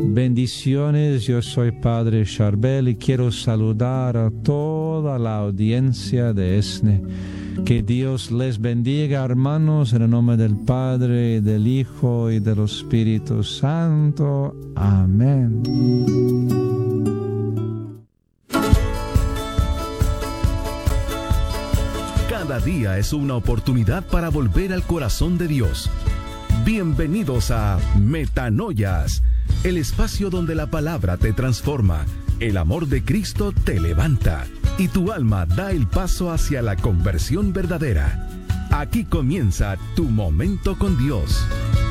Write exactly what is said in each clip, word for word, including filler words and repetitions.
Bendiciones, yo soy Padre Charbel y quiero saludar a toda la audiencia de E S N E. Que Dios les bendiga, hermanos, en el nombre del Padre, del Hijo y del Espíritu Santo. Amén. Cada día es una oportunidad para volver al corazón de Dios. Bienvenidos a Metanoias, el espacio donde la palabra te transforma, el amor de Cristo te levanta y tu alma da el paso hacia la conversión verdadera. Aquí comienza tu momento con Dios.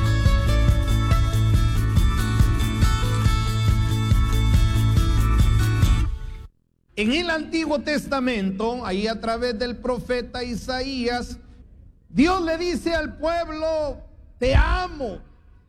En el Antiguo Testamento, ahí a través del profeta Isaías, Dios le dice al pueblo: te amo.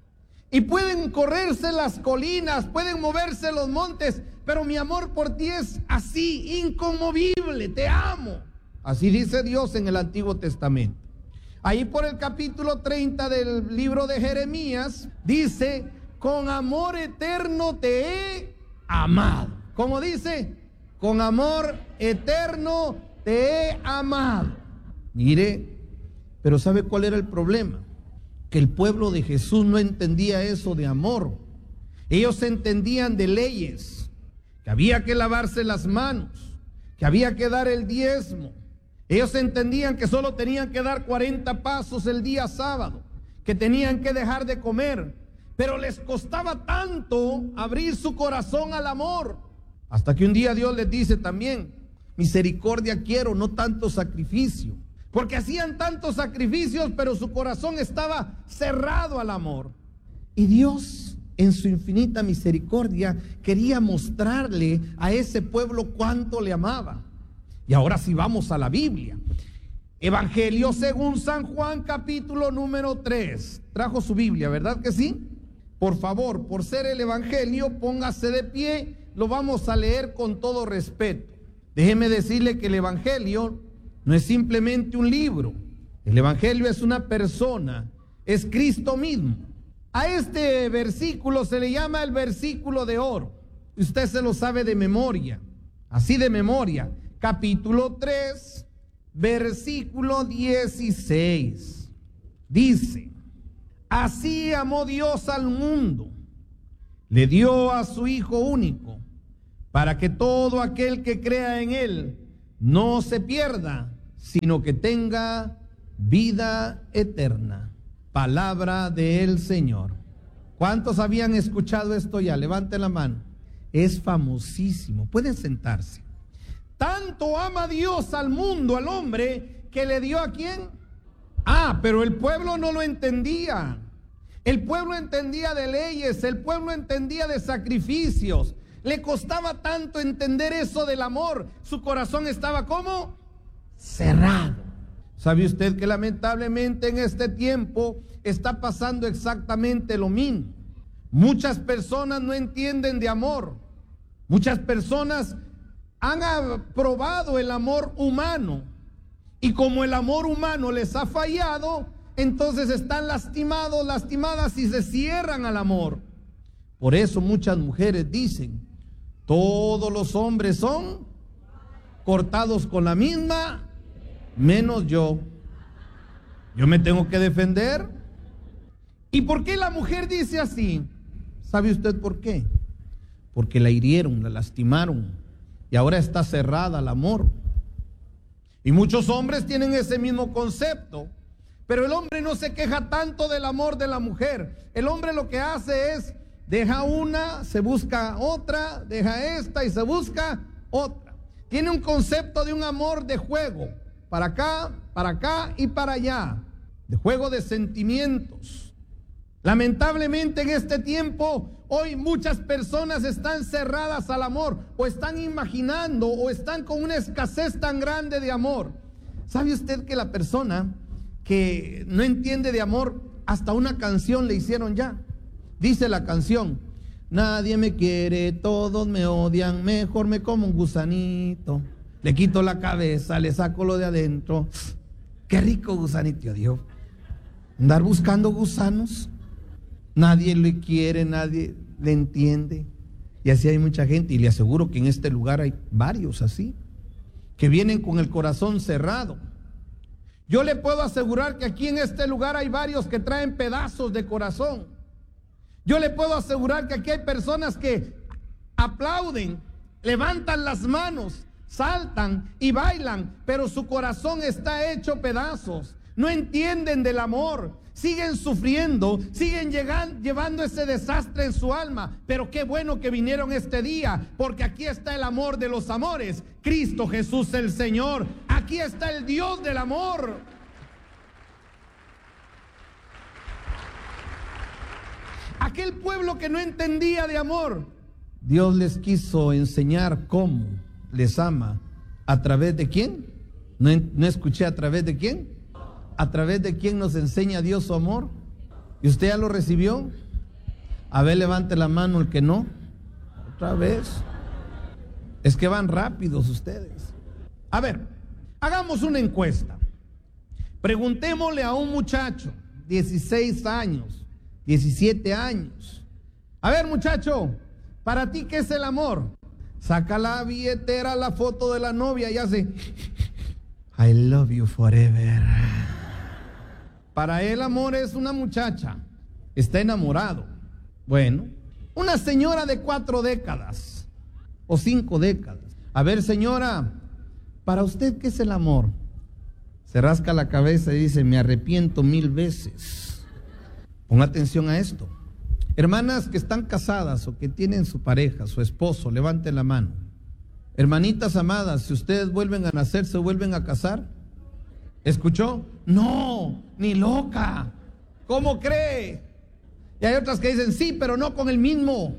Y pueden correrse las colinas, pueden moverse los montes, pero mi amor por ti es así, inconmovible, te amo. Así dice Dios en el Antiguo Testamento. Ahí por el capítulo treinta del libro de Jeremías, dice: con amor eterno te he amado. ¿Cómo dice? Con amor eterno te he amado. Mire, pero ¿sabe cuál era el problema? Que el pueblo de Jesús no entendía eso de amor. Ellos entendían de leyes, que había que lavarse las manos, que había que dar el diezmo. Ellos entendían que solo tenían que dar cuarenta pasos el día sábado, que tenían que dejar de comer, pero les costaba tanto abrir su corazón al amor. Hasta que un día Dios les dice también: misericordia quiero, no tanto sacrificio. Porque hacían tantos sacrificios, pero su corazón estaba cerrado al amor. Y Dios, en su infinita misericordia, quería mostrarle a ese pueblo cuánto le amaba. Y ahora sí vamos a la Biblia. Evangelio según San Juan, capítulo número tres. Trajo su Biblia, ¿verdad que sí? Por favor, por ser el Evangelio, póngase de pie. Lo vamos a leer con todo respeto. Déjeme decirle que el Evangelio no es simplemente un libro. El Evangelio es una persona, es Cristo mismo. A este versículo se le llama el versículo de oro. Usted se lo sabe de memoria, así de memoria. Capítulo tres, versículo dieciséis. Dice: así amó Dios al mundo, le dio a su Hijo único, para que todo aquel que crea en Él no se pierda, sino que tenga vida eterna. Palabra del Señor. ¿Cuántos habían escuchado esto ya? Levanten la mano. Es famosísimo. Pueden sentarse. Tanto ama Dios al mundo, al hombre, que le dio ¿a quién? Ah, pero el pueblo no lo entendía. El pueblo entendía de leyes, el pueblo entendía de sacrificios. Le costaba tanto entender eso del amor. Su corazón estaba ¿cómo? Cerrado. ¿Sabe usted que lamentablemente en este tiempo está pasando exactamente lo mismo? Muchas personas no entienden de amor. Muchas personas han aprobado el amor humano. Y como el amor humano les ha fallado, entonces están lastimados, lastimadas y se cierran al amor. Por eso muchas mujeres dicen: todos los hombres son cortados con la misma, menos yo. Yo me tengo que defender. ¿Y por qué la mujer dice así? ¿Sabe usted por qué? Porque la hirieron, la lastimaron y ahora está cerrada al amor. Y muchos hombres tienen ese mismo concepto, pero el hombre no se queja tanto del amor de la mujer. El hombre lo que hace es: deja una, se busca otra, deja esta y se busca otra. Tiene un concepto de un amor de juego, para acá, para acá y para allá, de juego de sentimientos. Lamentablemente en este tiempo, hoy muchas personas están cerradas al amor, o están imaginando, o están con una escasez tan grande de amor. ¿Sabe usted que la persona que no entiende de amor, hasta una canción le hicieron ya? Dice la canción: nadie me quiere, todos me odian, mejor me como un gusanito. Le quito la cabeza, le saco lo de adentro. Qué rico gusanito, Dios. Andar buscando gusanos. Nadie le quiere, nadie. le entiende. Y así hay mucha gente, y le aseguro que en este lugar hay varios así, que vienen con el corazón cerrado. Yo le puedo asegurar que aquí en este lugar hay varios que traen pedazos de corazón. Yo le puedo asegurar que aquí hay personas que aplauden, levantan las manos, saltan y bailan, pero su corazón está hecho pedazos. No entienden del amor, siguen sufriendo, siguen llegando, llevando ese desastre en su alma. Pero qué bueno que vinieron este día, porque aquí está el amor de los amores, Cristo Jesús el Señor. Aquí está el Dios del amor. Aquel pueblo que no entendía de amor, Dios les quiso enseñar cómo les ama. ¿A través de quién? No, no escuché, ¿a través de quién? ¿A través de quién nos enseña Dios su amor? ¿Y usted ya lo recibió? A ver, levante la mano el que no. Otra vez. Es que van rápidos ustedes. A ver, hagamos una encuesta. Preguntémosle a un muchacho, dieciséis años, diecisiete años. A ver, muchacho, ¿para ti qué es el amor? Saca la billetera, la foto de la novia y hace I love you forever. Para él amor es una muchacha, está enamorado. Bueno, una señora de cuatro décadas o cinco décadas. A ver, señora, ¿para usted qué es el amor? Se rasca la cabeza y dice, me arrepiento mil veces. Ponga atención a esto. Hermanas que están casadas o que tienen su pareja, su esposo, levanten la mano. Hermanitas amadas, si ustedes vuelven a nacer, ¿se vuelven a casar? ¿Escuchó? No, ni loca. ¿Cómo cree? Y hay otras que dicen, sí, pero no con el mismo.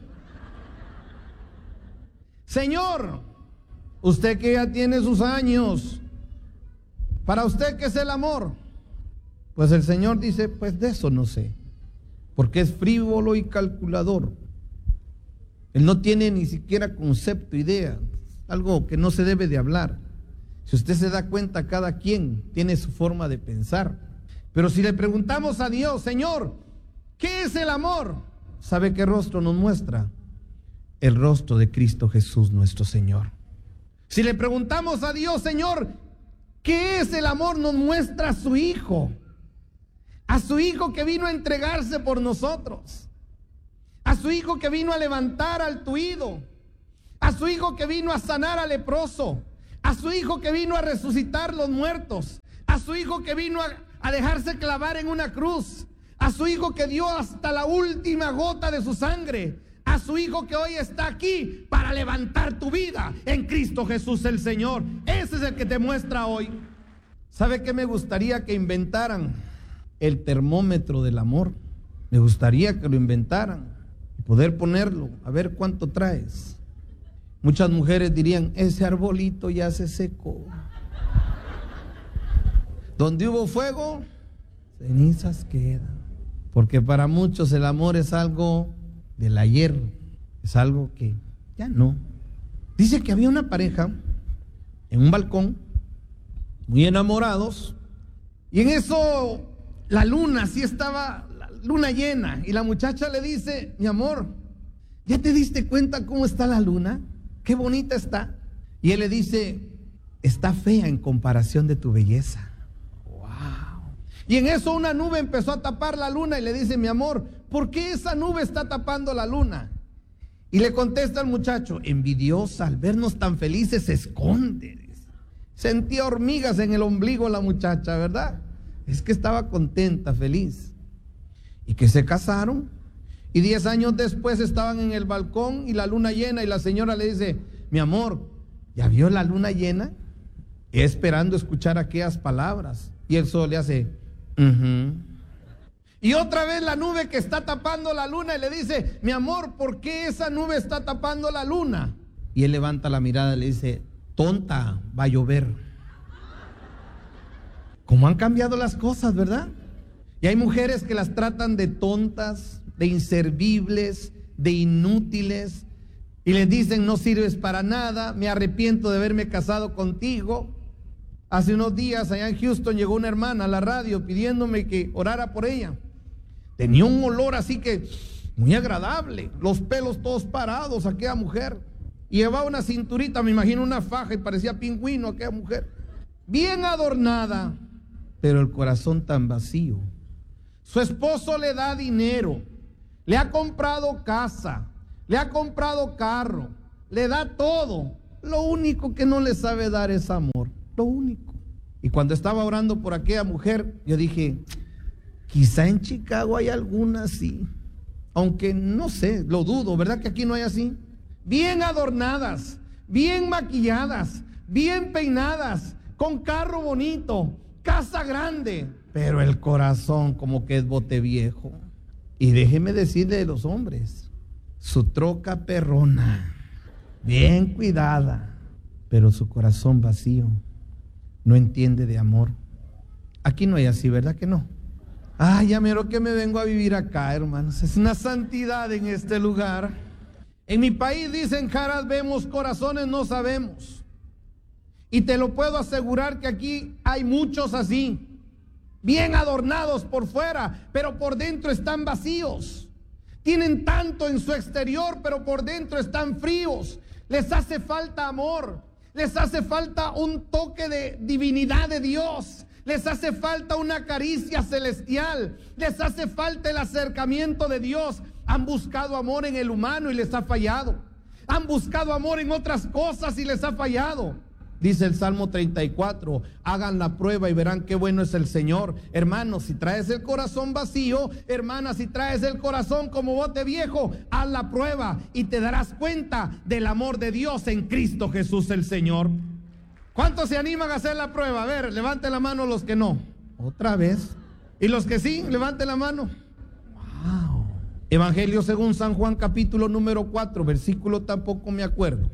Señor, usted que ya tiene sus años, ¿para usted qué es el amor? Pues el Señor dice, pues de eso no sé, porque es frívolo y calculador. Él no tiene ni siquiera concepto, idea, algo que no se debe de hablar. Si usted se da cuenta, cada quien tiene su forma de pensar. Pero si le preguntamos a Dios, Señor, ¿qué es el amor? ¿Sabe qué rostro nos muestra? El rostro de Cristo Jesús nuestro Señor. Si le preguntamos a Dios, Señor, ¿qué es el amor? Nos muestra a su Hijo. A su Hijo que vino a entregarse por nosotros. A su Hijo que vino a levantar al tuido. A su Hijo que vino a sanar al leproso. A su Hijo que vino a resucitar los muertos. A su Hijo que vino a, a dejarse clavar en una cruz. A su Hijo que dio hasta la última gota de su sangre. A su Hijo que hoy está aquí para levantar tu vida en Cristo Jesús el Señor. Ese es el que te muestra hoy. ¿Sabe qué me gustaría que inventaran? El termómetro del amor. Me gustaría que lo inventaran y poder ponerlo, a ver cuánto traes. Muchas mujeres dirían, ese arbolito ya se secó. Donde hubo fuego, cenizas quedan. Porque para muchos el amor es algo del ayer, es algo que ya no. Dice que había una pareja en un balcón, muy enamorados, y en eso la luna, sí estaba la luna llena, y la muchacha le dice, mi amor, ¿ya te diste cuenta cómo está la luna? Qué bonita está. Y él le dice, está fea en comparación de tu belleza. Wow. Y en eso una nube empezó a tapar la luna y le dice, mi amor, ¿por qué esa nube está tapando la luna? Y le contesta el muchacho, envidiosa, al vernos tan felices se esconde. Sentía hormigas en el ombligo la muchacha, ¿verdad? Es que estaba contenta, feliz. Y que se casaron. Y diez años después estaban en el balcón y la luna llena, y la señora le dice, mi amor, ¿ya vio la luna llena? Y esperando escuchar aquellas palabras. Y él solo le hace, uh-huh. Y otra vez la nube que está tapando la luna y le dice, mi amor, ¿por qué esa nube está tapando la luna? Y él levanta la mirada y le dice, tonta, va a llover. ¿Cómo han cambiado las cosas, verdad? Y hay mujeres que las tratan de tontas, de inservibles, de inútiles, y les dicen, no sirves para nada, me arrepiento de haberme casado contigo. Hace unos días allá en Houston llegó una hermana a la radio pidiéndome que orara por ella. Tenía un olor así que muy agradable, los pelos todos parados, aquella mujer. Y llevaba una cinturita, me imagino una faja, y parecía pingüino aquella mujer. Bien adornada, pero el corazón tan vacío. Su esposo le da dinero, le ha comprado casa, le ha comprado carro, le da todo. Lo único que no le sabe dar es amor, lo único. Y cuando estaba orando por aquella mujer, yo dije, quizá en Chicago hay alguna así, aunque no sé, lo dudo, ¿verdad que aquí no hay así? Bien adornadas, bien maquilladas, bien peinadas, con carro bonito, casa grande, pero el corazón como que es bote viejo. Y déjeme decirle de los hombres, su troca perrona, bien cuidada, pero su corazón vacío, no entiende de amor. Aquí no hay así, ¿verdad que no? Ay, ya miro que me vengo a vivir acá, hermanos. Es una santidad en este lugar. En mi país dicen caras vemos, corazones no sabemos. Y te lo puedo asegurar que aquí hay muchos así, bien adornados por fuera, pero por dentro están vacíos. Tienen tanto en su exterior, pero por dentro están fríos. Les hace falta amor, les hace falta un toque de divinidad de Dios, les hace falta una caricia celestial, les hace falta el acercamiento de Dios. Han buscado amor en el humano y les ha fallado. Han buscado amor en otras cosas y les ha fallado. Dice el Salmo treinta y cuatro, hagan la prueba y verán qué bueno es el Señor. Hermanos, si traes el corazón vacío, hermanas, si traes el corazón como bote viejo, haz la prueba y te darás cuenta del amor de Dios en Cristo Jesús el Señor. ¿Cuántos se animan a hacer la prueba? A ver, levanten la mano los que no. Otra vez. ¿Y los que sí? Levanten la mano. Wow. Evangelio según San Juan, capítulo número cuatro, versículo tampoco me acuerdo.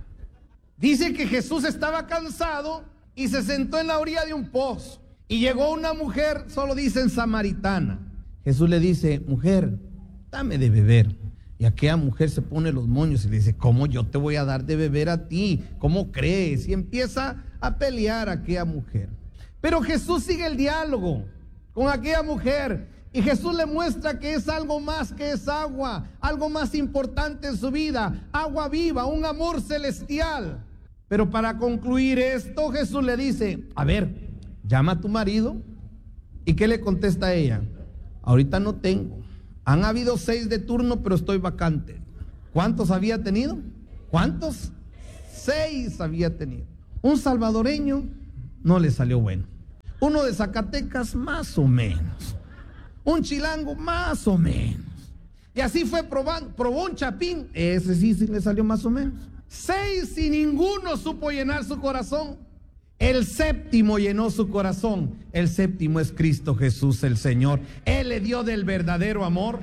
Dice que Jesús estaba cansado y se sentó en la orilla de un pozo. Y llegó una mujer, solo dicen samaritana. Jesús le dice, mujer, dame de beber. Y aquella mujer se pone los moños y le dice, ¿cómo yo te voy a dar de beber a ti? ¿Cómo crees? Y empieza a pelear a aquella mujer. Pero Jesús sigue el diálogo con aquella mujer. Y Jesús le muestra que es algo más que es agua, algo más importante en su vida, agua viva, un amor celestial. Pero para concluir esto, Jesús le dice, a ver, llama a tu marido. ¿Y qué le contesta a ella? Ahorita no tengo. Han habido seis de turno, pero estoy vacante. ¿Cuántos había tenido? ¿Cuántos? Seis había tenido. Un salvadoreño no le salió bueno. Uno de Zacatecas, más o menos. Un chilango, más o menos. Y así fue probando. Probó un chapín, ese sí, sí le salió más o menos. Seis y ninguno supo llenar su corazón. El séptimo llenó su corazón. El séptimo es Cristo Jesús el Señor. Él le dio del verdadero amor.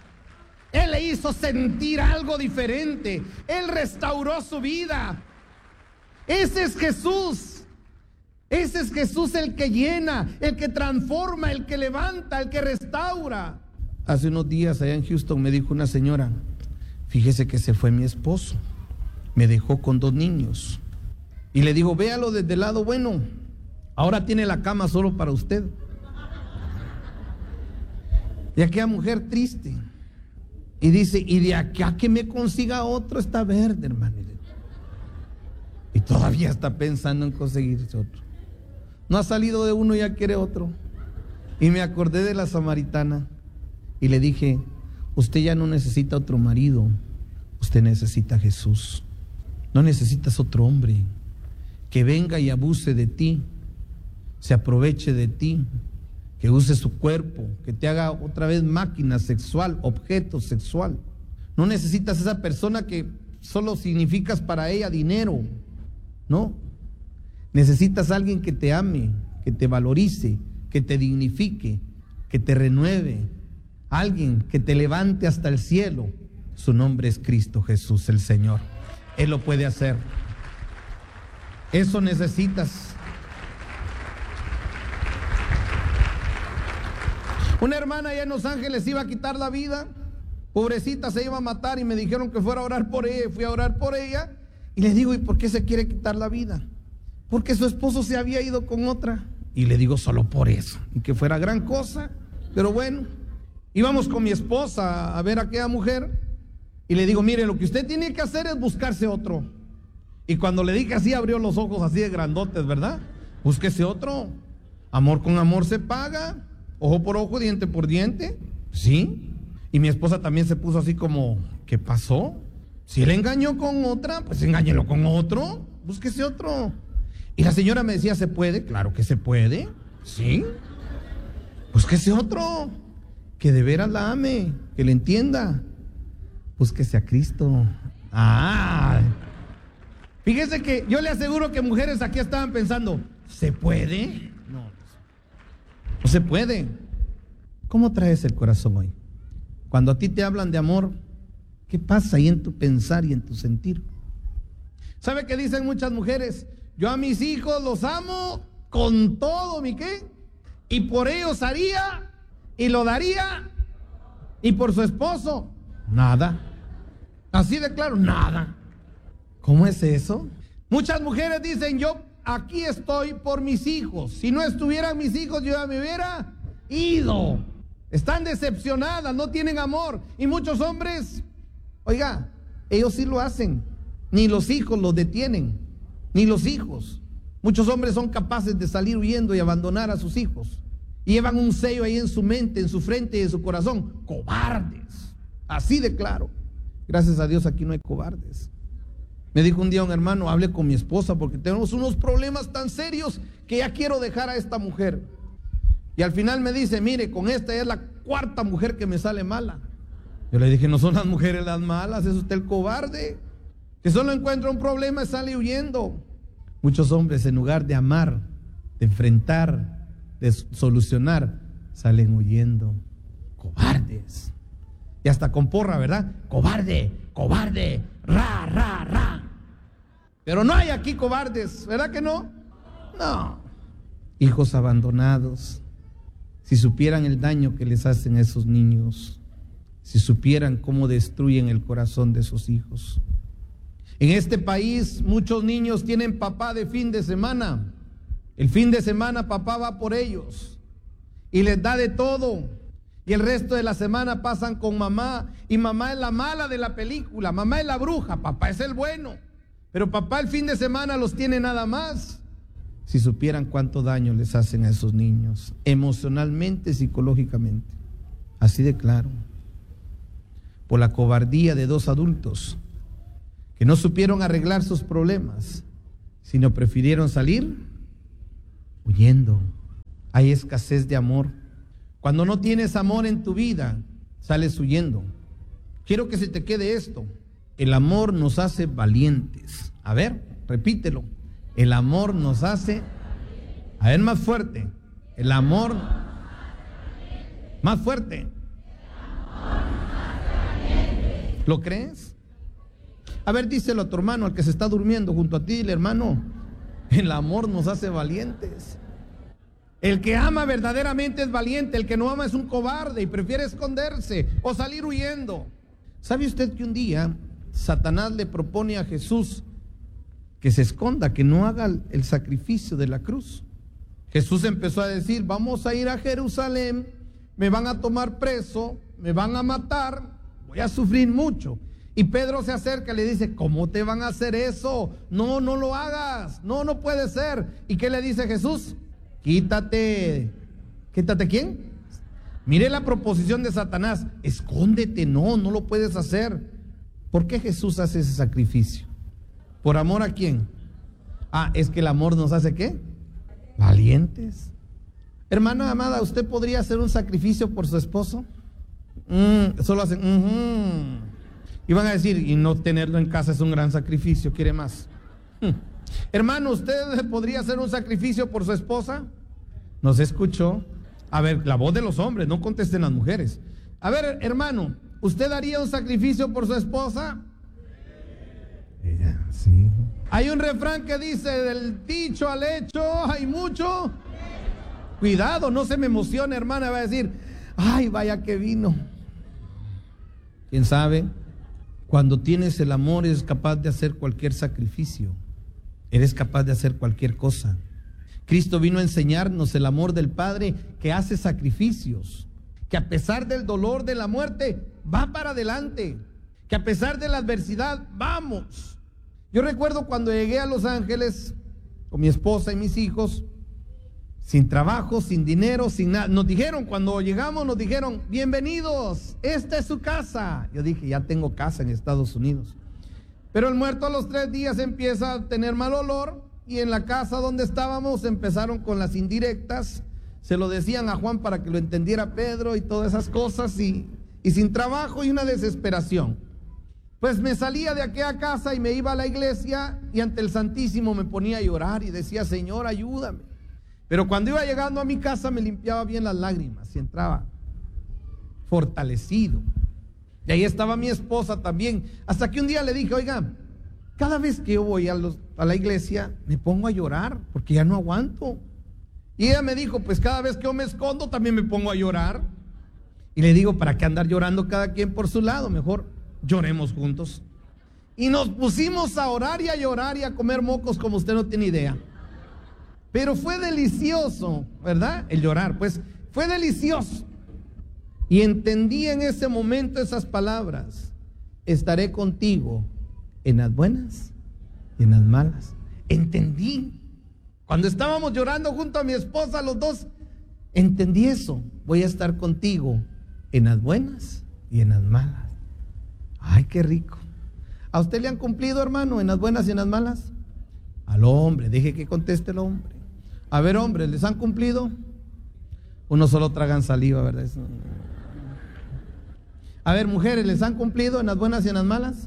Él le hizo sentir algo diferente. Él restauró su vida. Ese es Jesús. Ese es Jesús el que llena, el que transforma, el que levanta, el que restaura. Hace unos días allá en Houston me dijo una señora, fíjese que se fue mi esposo, me dejó con dos niños. Y le digo, véalo desde el lado bueno, ahora tiene la cama solo para usted. Y aquella mujer triste. Y dice, y de acá que me consiga otro está verde, hermano. Y todavía está pensando en conseguirse otro. No ha salido de uno y ya quiere otro. Y me acordé de la samaritana y le dije, usted ya no necesita otro marido, usted necesita a Jesús. No necesitas otro hombre que venga y abuse de ti, se aproveche de ti, que use su cuerpo, que te haga otra vez máquina sexual, objeto sexual. No necesitas esa persona que solo significas para ella dinero, no. Necesitas a alguien que te ame, que te valorice, que te dignifique, que te renueve, alguien que te levante hasta el cielo. Su nombre es Cristo Jesús el Señor. Él lo puede hacer. Eso necesitas. Una hermana allá en Los Ángeles iba a quitar la vida, pobrecita, se iba a matar y me dijeron que fuera a orar por ella. Fui a orar por ella y les digo, ¿y por qué se quiere quitar la vida? Porque su esposo se había ido con otra. Y le digo, solo por eso. Y que fuera gran cosa, pero bueno. Íbamos con mi esposa a ver a aquella mujer y le digo, mire, lo que usted tiene que hacer es buscarse otro. Y cuando le dije así, abrió los ojos así de grandotes, ¿verdad? Búsquese otro. Amor con amor se paga, ojo por ojo, diente por diente. Sí. Y mi esposa también se puso así como, ¿qué pasó? Si él engañó con otra, pues engáñelo con otro, búsquese otro. Y la señora me decía, ¿se puede? Claro que se puede. Sí. Búsquese otro, que de veras la ame, que le entienda. Búsquese a Cristo. Ah. Fíjese que yo le aseguro que mujeres aquí estaban pensando, ¿se puede? No, no se puede. ¿Cómo traes el corazón hoy? Cuando a ti te hablan de amor, ¿qué pasa ahí en tu pensar y en tu sentir? ¿Sabe qué dicen muchas mujeres? Yo a mis hijos los amo con todo, ¿mi qué? Y por ellos haría y lo daría. Y por su esposo, nada. Así de claro, nada. ¿Cómo es eso? Muchas mujeres dicen, yo aquí estoy por mis hijos. Si no estuvieran mis hijos, yo ya me hubiera ido. Están decepcionadas, no tienen amor. Y muchos hombres, oiga, ellos sí lo hacen. Ni los hijos los detienen. Ni los hijos. Muchos hombres son capaces de salir huyendo y abandonar a sus hijos. Y llevan un sello ahí en su mente, en su frente y en su corazón. Cobardes. Así de claro. Gracias a Dios aquí no hay cobardes. Me dijo un día un hermano, hable con mi esposa porque tenemos unos problemas tan serios que ya quiero dejar a esta mujer. Y al final me dice, mire, con esta es la cuarta mujer que me sale mala. Yo le dije, no son las mujeres las malas, es usted el cobarde, que solo encuentra un problema y sale huyendo. Muchos hombres en lugar de amar, de enfrentar, de solucionar, salen huyendo. Cobardes. Y hasta con porra, ¿verdad? Cobarde, cobarde, ra, ra, ra. Pero no hay aquí cobardes, ¿verdad que no? No. Hijos abandonados. Si supieran el daño que les hacen a esos niños, si supieran cómo destruyen el corazón de sus hijos. En este país muchos niños tienen papá de fin de semana. El fin de semana papá va por ellos y les da de todo. Y el resto de la semana pasan con mamá. Y mamá es la mala de la película, mamá es la bruja, papá es el bueno. Pero papá el fin de semana los tiene nada más. Si supieran cuánto daño les hacen a esos niños, emocionalmente, psicológicamente. Así de claro. Por la cobardía de dos adultos que no supieron arreglar sus problemas, sino prefirieron salir huyendo. Hay escasez de amor. Cuando no tienes amor en tu vida, sales huyendo. Quiero que se te quede esto. El amor nos hace valientes. A ver, repítelo. El amor nos hace, a ver más fuerte, el amor, más fuerte. ¿Lo crees? A ver, díselo a tu hermano, al que se está durmiendo junto a ti, dile, hermano, el amor nos hace valientes. El que ama verdaderamente es valiente, el que no ama es un cobarde y prefiere esconderse o salir huyendo. ¿Sabe usted que un día Satanás le propone a Jesús que se esconda, que no haga el sacrificio de la cruz? Jesús empezó a decir, vamos a ir a Jerusalén, me van a tomar preso, me van a matar, voy a sufrir mucho. Y Pedro se acerca y le dice, ¿cómo te van a hacer eso? No, no lo hagas, no, no puede ser. ¿Y qué le dice Jesús? Quítate. ¿Quítate quién? Mire la proposición de Satanás, escóndete, no, no lo puedes hacer. ¿Por qué Jesús hace ese sacrificio? ¿Por amor a quién? Ah, es que el amor nos hace ¿qué? Valientes. Hermana amada, ¿usted podría hacer un sacrificio por su esposo? Mm, solo hacen uh-huh. Y van a decir, y no tenerlo en casa es un gran sacrificio, ¿quiere más? Hmm. Hermano, ¿usted podría hacer un sacrificio por su esposa? ¿No se escuchó? A ver, la voz de los hombres, no contesten las mujeres. A ver, hermano, ¿usted haría un sacrificio por su esposa? Ella, sí. Hay un refrán que dice, del dicho al hecho hay mucho. Cuidado, no se me emocione, hermana, va a decir, ay, vaya que vino. ¿Quién sabe? Cuando tienes el amor eres capaz de hacer cualquier sacrificio. Eres capaz de hacer cualquier cosa. Cristo vino a enseñarnos el amor del Padre que hace sacrificios, que a pesar del dolor de la muerte, va para adelante, que a pesar de la adversidad, vamos. Yo recuerdo cuando llegué a Los Ángeles con mi esposa y mis hijos, sin trabajo, sin dinero, sin nada. Nos dijeron, cuando llegamos, nos dijeron, bienvenidos, esta es su casa. Yo dije, ya tengo casa en Estados Unidos. Pero el muerto a los tres días empieza a tener mal olor, y en la casa donde estábamos empezaron con las indirectas. Se lo decían a Juan para que lo entendiera Pedro y todas esas cosas, y, y sin trabajo y una desesperación. Pues me salía de aquella casa y me iba a la iglesia, y ante el Santísimo me ponía a llorar y decía, Señor, ayúdame. Pero cuando iba llegando a mi casa me limpiaba bien las lágrimas y entraba fortalecido. Y ahí estaba mi esposa también. Hasta que un día le dije, oiga, cada vez que yo voy a, los, a la iglesia me pongo a llorar porque ya no aguanto. Y ella me dijo, pues cada vez que yo me escondo también me pongo a llorar. Y le digo, ¿para qué andar llorando cada quien por su lado? Mejor lloremos juntos. Y nos pusimos a orar y a llorar y a comer mocos como usted no tiene idea. Pero fue delicioso, ¿verdad? El llorar, pues fue delicioso. Y entendí en ese momento esas palabras: estaré contigo en las buenas y en las malas. Entendí. Cuando estábamos llorando junto a mi esposa, los dos, entendí eso. Voy a estar contigo en las buenas y en las malas. Ay, qué rico. ¿A usted le han cumplido, hermano, en las buenas y en las malas? Al hombre, deje que conteste el hombre. A ver, hombres, ¿les han cumplido? Uno solo tragan saliva, ¿verdad? Eso. A ver, mujeres, ¿les han cumplido en las buenas y en las malas?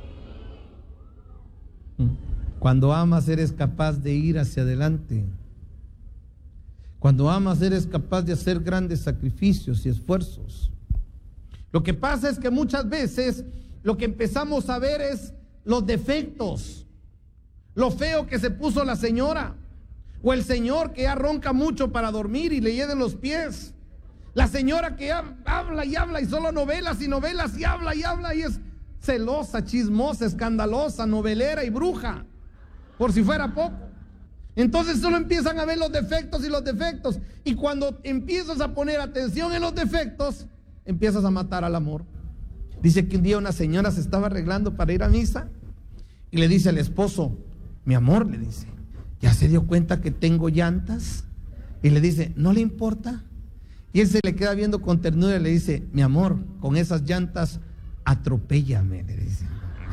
Cuando amas eres capaz de ir hacia adelante. Cuando amas eres capaz de hacer grandes sacrificios y esfuerzos. Lo que pasa es que muchas veces lo que empezamos a ver es los defectos, lo feo que se puso la señora, o el señor que ya ronca mucho para dormir y le hieden los pies, la señora que ya habla y habla y solo novelas y novelas y habla y habla y es celosa, chismosa, escandalosa, novelera y bruja, por si fuera poco. Entonces solo empiezan a ver los defectos y los defectos, y cuando empiezas a poner atención en los defectos, empiezas a matar al amor. Dice que un día una señora se estaba arreglando para ir a misa y le dice al esposo, mi amor, le dice, ¿ya se dio cuenta que tengo llantas? Y le dice, ¿no le importa? Y él se le queda viendo con ternura y le dice, mi amor, con esas llantas atropéllame, le dice.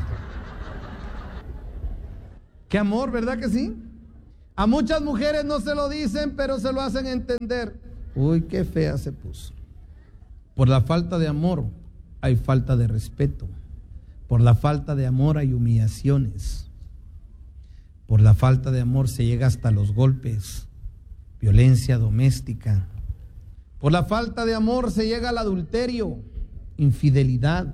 Qué amor, ¿verdad que sí? A muchas mujeres no se lo dicen, pero se lo hacen entender. Uy, qué fea se puso. Por la falta de amor hay falta de respeto. Por la falta de amor hay humillaciones. Por la falta de amor se llega hasta los golpes, violencia doméstica. Por la falta de amor se llega al adulterio, infidelidad.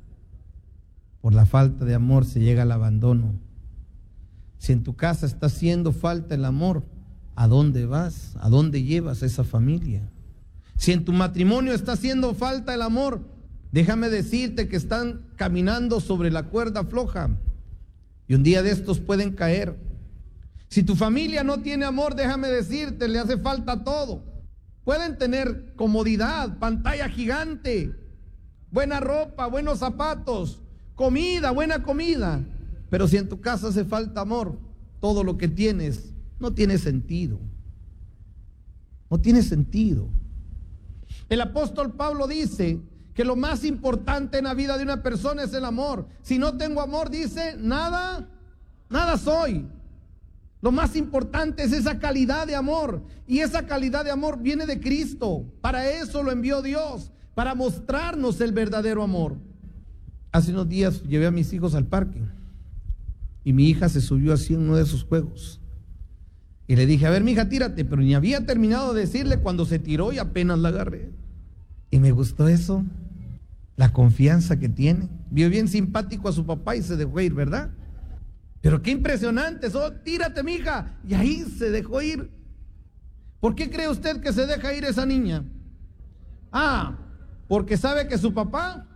Por la falta de amor se llega al abandono. Si en tu casa está haciendo falta el amor, ¿a dónde vas? ¿A dónde llevas a esa familia? Si en tu matrimonio está haciendo falta el amor, déjame decirte que están caminando sobre la cuerda floja y un día de estos pueden caer. Si tu familia no tiene amor, déjame decirte, le hace falta todo. Pueden tener comodidad, pantalla gigante, buena ropa, buenos zapatos, comida, buena comida, pero si en tu casa hace falta amor, todo lo que tienes no tiene sentido. No tiene sentido. El apóstol Pablo dice que lo más importante en la vida de una persona es el amor. Si no tengo amor, dice, nada, nada soy. Lo más importante es esa calidad de amor, y esa calidad de amor viene de Cristo. Para eso lo envió Dios, para mostrarnos el verdadero amor. Hace unos días llevé a mis hijos al parque y mi hija se subió así en uno de esos juegos y le dije, a ver, mija, tírate, pero ni había terminado de decirle cuando se tiró y apenas la agarré. Y me gustó eso, la confianza que tiene. Vio bien simpático a su papá y se dejó ir, ¿verdad? Pero qué impresionante, eso, tírate, mija. Y ahí se dejó ir. ¿Por qué cree usted que se deja ir esa niña? Ah, porque sabe que su papá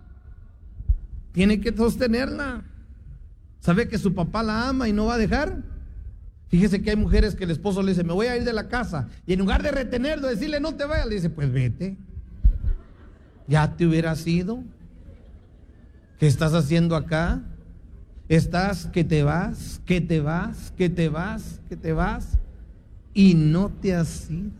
tiene que sostenerla. Sabe que su papá la ama y no va a dejar. Fíjese que hay mujeres que el esposo le dice, me voy a ir de la casa. Y en lugar de retenerlo, decirle, no te vayas, le dice, pues vete. Ya te hubieras ido. ¿Qué estás haciendo acá? Estás que te vas, que te vas, que te vas, que te vas y no te has ido.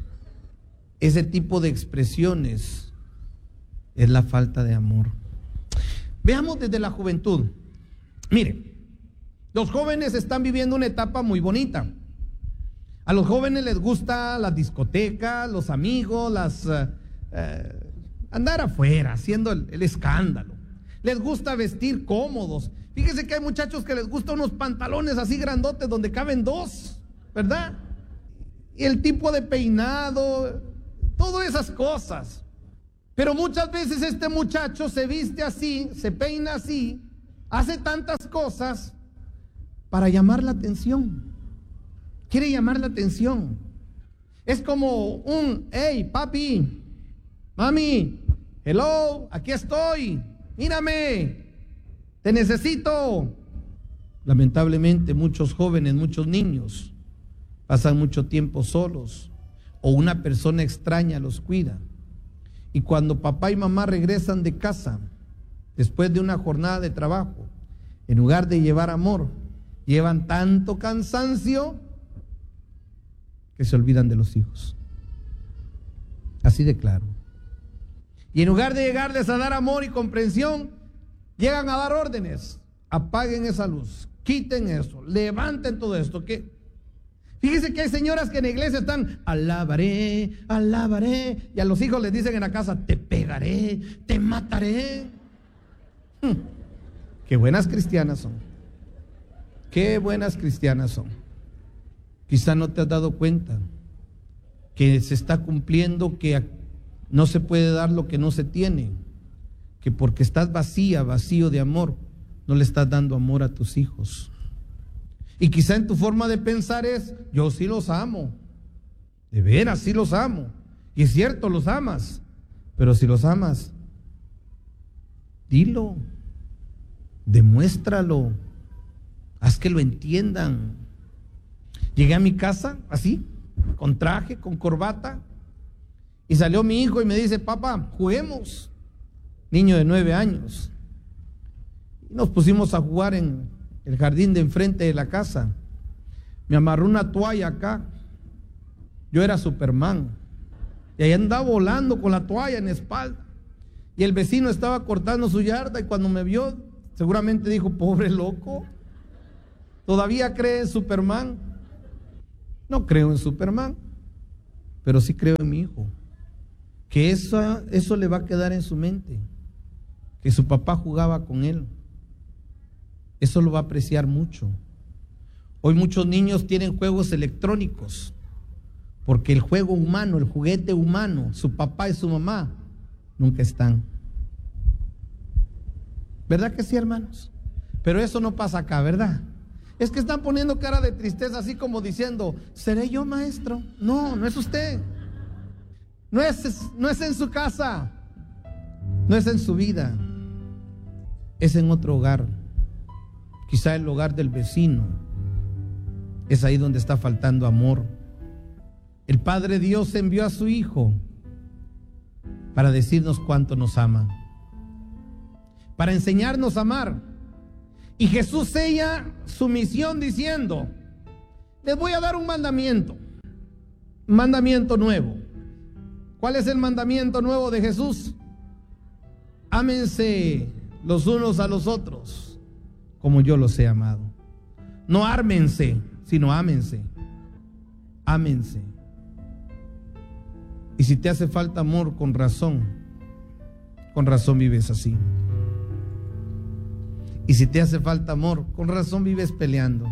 Ese tipo de expresiones es la falta de amor. Veamos desde la juventud. Mire, los jóvenes están viviendo una etapa muy bonita. A los jóvenes les gusta las discotecas, los amigos, las uh, uh, andar afuera haciendo el, el escándalo. Les gusta vestir cómodos. Fíjese que hay muchachos que les gustan unos pantalones así grandotes donde caben dos, ¿verdad? Y el tipo de peinado, todas esas cosas. Pero muchas veces este muchacho se viste así, se peina así, hace tantas cosas para llamar la atención. Quiere llamar la atención. Es como un, hey, papi, mami, hello, aquí estoy, mírame, te necesito. Lamentablemente muchos jóvenes, muchos niños pasan mucho tiempo solos o una persona extraña los cuida. Y cuando papá y mamá regresan de casa después de una jornada de trabajo, en lugar de llevar amor, llevan tanto cansancio que se olvidan de los hijos. Así de claro. Y en lugar de llegarles a dar amor y comprensión, llegan a dar órdenes. Apaguen esa luz, quiten eso, levanten todo esto. Que fíjese que hay señoras que en la iglesia están, alabaré, alabaré, y a los hijos les dicen en la casa, te pegaré, te mataré. Hmm. Qué buenas cristianas son. Qué buenas cristianas son. Quizá no te has dado cuenta que se está cumpliendo que no se puede dar lo que no se tiene, que porque estás vacía, vacío de amor, no le estás dando amor a tus hijos. Y quizá en tu forma de pensar es, yo sí los amo, de veras sí los amo, y es cierto, los amas, pero si los amas, dilo, demuéstralo, haz que lo entiendan. Llegué a mi casa así, con traje, con corbata, y salió mi hijo y me dice, papá, juguemos. Niño de nueve años. Y nos pusimos a jugar en el jardín de enfrente de la casa. Me amarró una toalla acá. Yo era Superman. Y ahí andaba volando con la toalla en la espalda. Y el vecino estaba cortando su yarda y cuando me vio, seguramente dijo, pobre loco, ¿todavía cree en Superman? No creo en Superman, pero sí creo en mi hijo. Que eso, eso le va a quedar en su mente. Que su papá jugaba con él. Eso lo va a apreciar mucho. Hoy muchos niños tienen juegos electrónicos, porque el juego humano, el juguete humano, su papá y su mamá, nunca están. ¿Verdad que sí, hermanos? Pero eso no pasa acá, ¿verdad? Es que están poniendo cara de tristeza, así como diciendo, ¿seré yo maestro? No, no es usted. No es, no es en su casa, no es en su vida, es en otro hogar. Quizá el hogar del vecino. Es ahí donde está faltando amor. El Padre Dios envió a su Hijo para decirnos cuánto nos ama, para enseñarnos a amar. Y Jesús sella su misión diciendo, les voy a dar un mandamiento, un mandamiento nuevo. ¿Cuál es el mandamiento nuevo de Jesús? Ámense los unos a los otros como yo los he amado. No ármense, sino ámense. Ámense. Y si te hace falta amor, con razón, con razón vives así. Y si te hace falta amor, con razón vives peleando.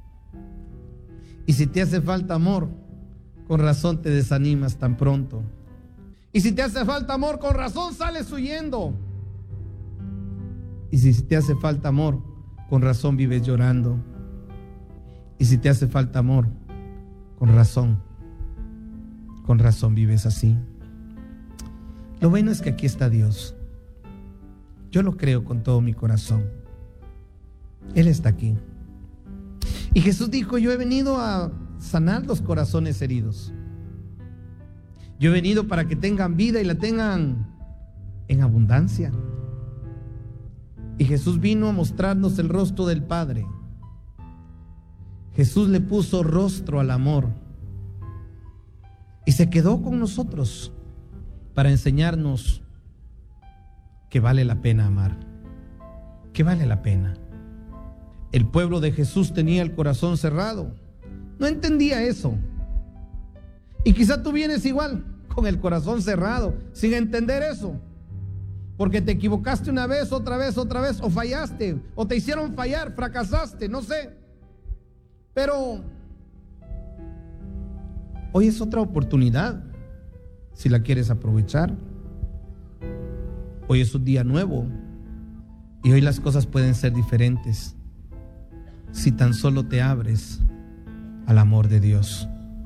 Y si te hace falta amor, con razón te desanimas tan pronto. Y si te hace falta amor, con razón sales huyendo. Y si te hace falta amor, con razón vives llorando. Y si te hace falta amor, con razón, con razón vives así. Lo bueno es que aquí está Dios. Yo lo creo con todo mi corazón. Él está aquí. Y Jesús dijo, yo he venido a sanar los corazones heridos. Yo he venido para que tengan vida y la tengan en abundancia. Y Jesús vino a mostrarnos el rostro del Padre. Jesús le puso rostro al amor y se quedó con nosotros para enseñarnos que vale la pena amar, que vale la pena. El pueblo de Jesús tenía el corazón cerrado, no entendía eso. Y quizá tú vienes igual, con el corazón cerrado, sin entender eso, porque te equivocaste una vez, otra vez, otra vez, o fallaste, o te hicieron fallar, fracasaste, no sé. Pero hoy es otra oportunidad, si la quieres aprovechar. Hoy es un día nuevo y hoy las cosas pueden ser diferentes si tan solo te abres al amor de Dios.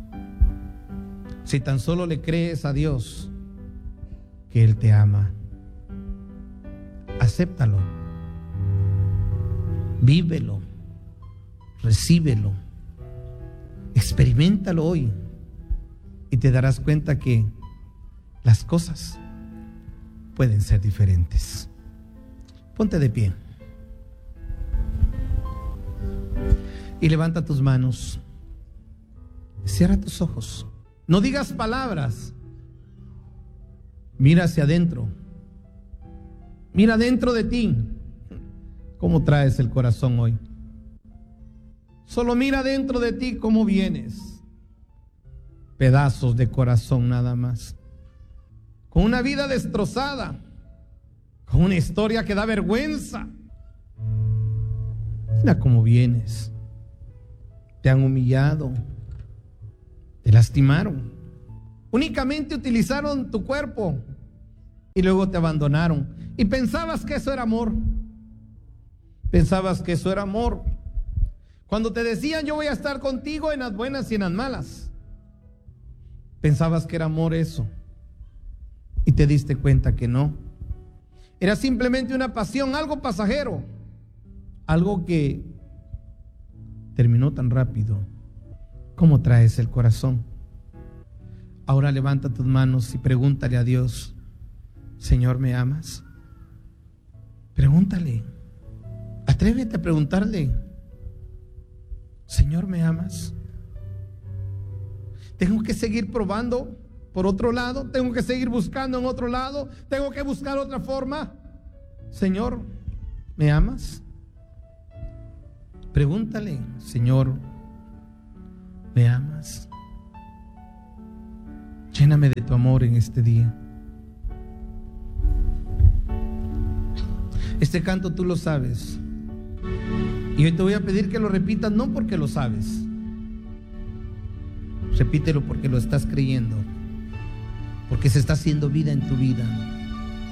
Si tan solo le crees a Dios que Él te ama. Acéptalo, vívelo, recíbelo, experiméntalo hoy y te darás cuenta que las cosas pueden ser diferentes. Ponte de pie y levanta tus manos. Cierra tus ojos. No digas palabras. Mira hacia adentro. Mira dentro de ti. ¿Cómo traes el corazón hoy? Solo mira dentro de ti cómo vienes. Pedazos de corazón nada más. Con una vida destrozada. Con una historia que da vergüenza. Mira cómo vienes. Te han humillado. Te lastimaron. Únicamente utilizaron tu cuerpo y luego te abandonaron. Y pensabas que eso era amor. Pensabas que eso era amor. Cuando te decían yo voy a estar contigo en las buenas y en las malas. Pensabas que era amor eso. Y te diste cuenta que no. Era simplemente una pasión, algo pasajero. Algo que terminó tan rápido. ¿Cómo traes el corazón? Ahora levanta tus manos y pregúntale a Dios: Señor, ¿me amas? Pregúntale. Atrévete a preguntarle: Señor, ¿me amas? Tengo que seguir probando por otro lado, tengo que seguir buscando en otro lado, tengo que buscar otra forma. Señor, ¿me amas? Pregúntale: Señor, ¿me amas? Lléname de tu amor en este día. Este canto tú lo sabes. Y hoy te voy a pedir que lo repitas, no porque lo sabes. Repítelo porque lo estás creyendo. Porque se está haciendo vida en tu vida.